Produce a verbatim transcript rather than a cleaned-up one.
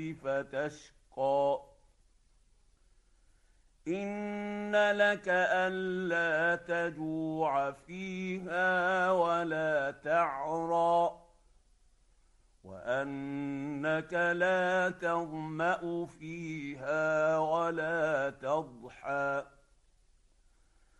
فتشقى إن لك ألا تجوع فيها ولا تعرى وأنك لا تظمأ فيها ولا تضحى